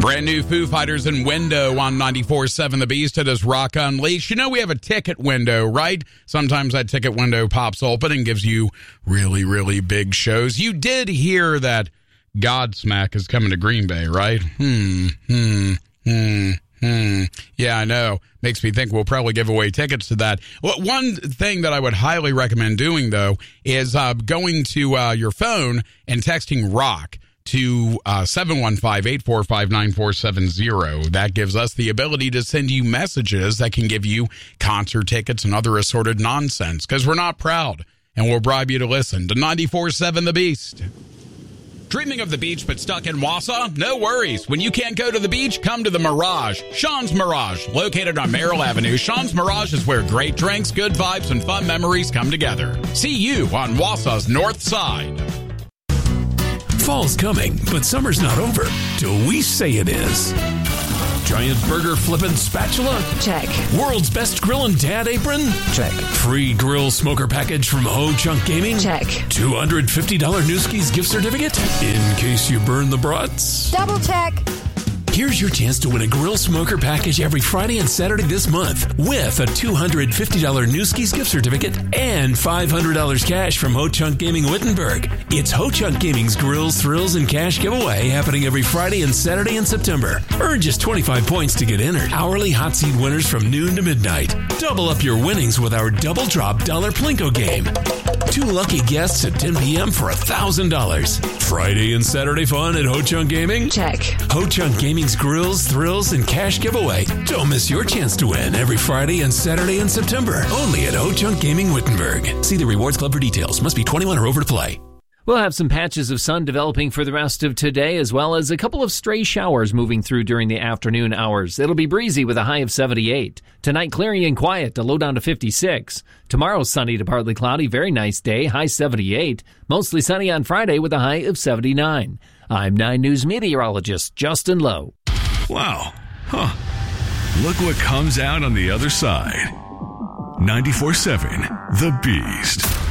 Brand new Foo Fighters and Window on 94.7 The Beast. It is Rock Unleashed. You know we have a ticket window, right? Sometimes that ticket window pops open and gives you really, really big shows. You did hear that Godsmack is coming to Green Bay, right? Yeah, I know. Makes me think we'll probably give away tickets to that. Well, one thing that I would highly recommend doing, though, is going to your phone and texting ROCK to 715-845-9470. That gives us the ability to send you messages that can give you concert tickets and other assorted nonsense, because we're not proud, and we'll bribe you to listen to 94.7 The Beast. Dreaming of the beach but stuck in Wausau? No worries. When you can't go to the beach, come to the Mirage. Sean's Mirage, located on Merrill Avenue. Sean's Mirage is where great drinks, good vibes, and fun memories come together. See you on Wausau's North Side. Fall's coming, but summer's not over till we say it is. Giant burger flippin' spatula? Check. World's best grillin' dad apron? Check. Free grill smoker package from Ho Chunk Gaming? Check. $250 Newski's gift certificate? In case you burn the brats? Double check. Here's your chance to win a grill smoker package every Friday and Saturday this month with a $250 Newski's gift certificate and $500 cash from Ho Chunk Gaming Wittenberg. It's Ho Chunk Gaming's Grills, Thrills, and Cash giveaway happening every Friday and Saturday in September. Earn just 25 points to get entered. Hourly hot seat winners from noon to midnight. Double up your winnings with our Double Drop Dollar Plinko game. 2 lucky guests at 10 p.m. for $1,000. Friday and Saturday fun at Ho Chunk Gaming? Check. Ho Chunk Gaming's Grills, Thrills, and Cash giveaway. Don't miss your chance to win every Friday and Saturday in September. Only at Ho Chunk Gaming Wittenberg. See the Rewards Club for details. Must be 21 or over to play. We'll have some patches of sun developing for the rest of today, as well as a couple of stray showers moving through during the afternoon hours. It'll be breezy with a high of 78. Tonight, clearing and quiet, a low down to 56. Tomorrow, sunny to partly cloudy, very nice day, high 78. Mostly sunny on Friday with a high of 79. I'm 9 News meteorologist Justin Lowe. Wow. Huh. Look what comes out on the other side. 94.7 The Beast.